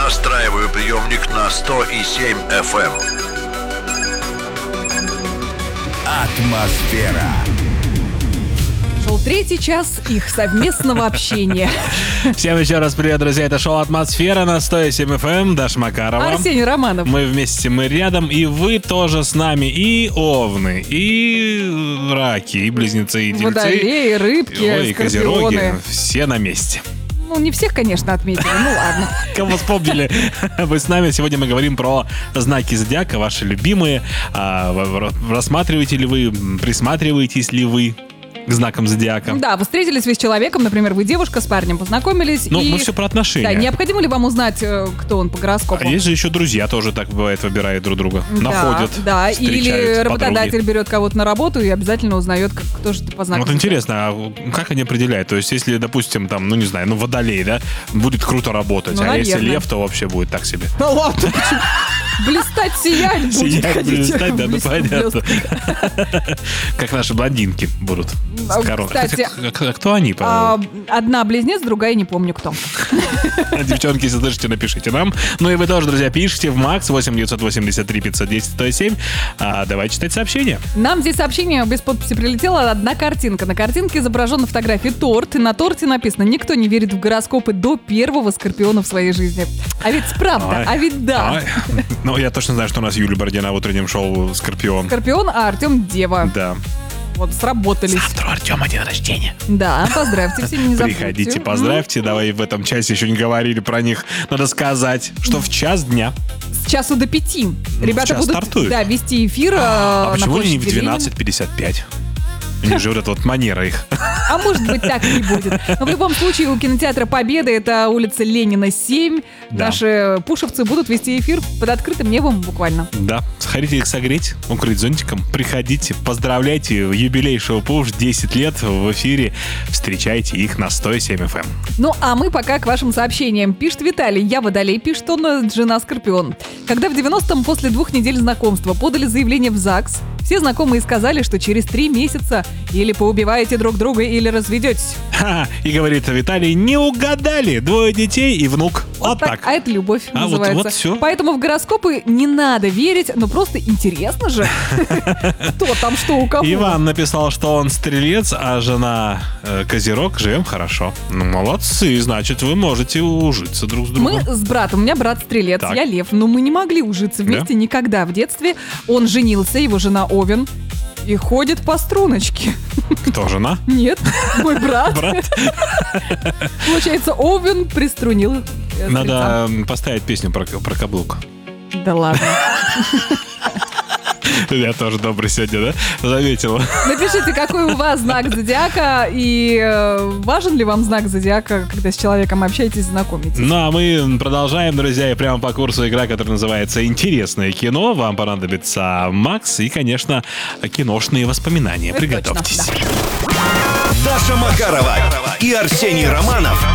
Настраиваю приемник на 100,7 FM. Атмосфера. Шел третий час их совместного общения. Всем еще раз привет, друзья. Это шоу «Атмосфера» на 107 FM. Даша Макарова. Арсений Романов. Мы вместе, мы рядом, и вы тоже с нами. И овны, и раки, и близнецы, и тельцы. Водолеи, рыбки, и козероги. скорпионы. Все на месте. Ну, не всех, конечно, отметили, ну ладно. Кого вспомнили, вы с нами. Сегодня мы говорим про знаки зодиака, ваши любимые. Рассматриваете ли вы, присматриваетесь ли вы к знакам зодиака? Да, вы встретились вы с человеком, например, вы девушка с парнем познакомились. Ну, и... мы все про отношения. Да, необходимо ли вам узнать, кто он по гороскопу? А есть же еще друзья, тоже так бывает, выбирают друг друга. Находят, да, встречают, или работодатель подруги. берет кого-то на работу и обязательно узнает, кто же ты по знаку. Вот интересно, а как они определяют? То есть, если, допустим, там, ну не знаю, водолей, да, будет круто работать, Ну, а наверное. если лев, то вообще будет так себе. Ну ладно, почему? Блистать, сиять будет. Сиять, ходить блистать, да, ну блестит, понятно. блестит. Как наши блондинки будут. С короной. Кстати, Хотя, кто они? одна близнец, другая не помню кто. Девчонки, если слышите, напишите нам. Ну и вы тоже, друзья, пишите в МАКС 8-983-510-107. Давай читать сообщения. Нам здесь сообщение без подписи прилетела одна картинка. На картинке изображен на фотографии торт, и на торте написано: «Никто не верит в гороскопы до первого скорпиона в своей жизни». А ведь правда, Ой. а ведь да. Ой. Ну, я точно знаю, что у нас Юлия Бородина в утреннем шоу «Скорпион». Скорпион, а Артем Дева. Да. Вот, сработались. Завтра у Артема день рождения. Да, поздравьте, всеми не забудьте. Приходите, поздравьте. Давай в этом часе еще не говорили про них. Надо сказать, что в час дня. С часу до 5 ребята час будут стартуют. вести эфир А на почему они не в площади Ленина. 12:55? У них же вот эта вот манера их. А может быть, так и не будет. Но в любом случае у кинотеатра Победа, это улица Ленина, 7. Да. Наши пушевцы будут вести эфир под открытым небом буквально. Да, хотите их согреть, укрыть зонтиком, приходите, поздравляйте, юбилей шоу «Пуш», 10 лет в эфире, встречайте их на 107 FM. Ну, а мы пока к вашим сообщениям. Пишет Виталий: «Я водолей», пишет он, жена Скорпион. Когда в 90-м после 2 недель знакомства подали заявление в ЗАГС, все знакомые сказали, что через 3 месяца или поубиваете друг друга, или разведетесь. И говорит Виталий: не угадали, 2 детей и внук. Вот так. А это любовь называется. Вот всё. Поэтому в гороскопы не надо верить, но просто интересно же, кто там что у кого. Иван написал, что он стрелец, а жена козерог, живем хорошо. Ну, молодцы, значит, вы можете ужиться друг с другом. Мы с братом, у меня брат стрелец, Так. я лев, но мы не могли ужиться вместе никогда в детстве. Он женился, его жена Овен, и ходит по струночке. Кто жена? Нет, мой брат. Брат? Получается, Овен приструнил стрельца. Надо поставить песню про каблук. Да ладно. Я тоже добрый сегодня, да? Заметила. Напишите, какой у вас знак зодиака, и важен ли вам знак зодиака, когда с человеком общаетесь, знакомитесь. Ну, а мы продолжаем, друзья, и прямо по курсу игра, которая называется «Интересное кино». Вам понадобится Макс и, конечно, киношные воспоминания. Это Приготовьтесь. точно, да. Даша Макарова и Арсений Романов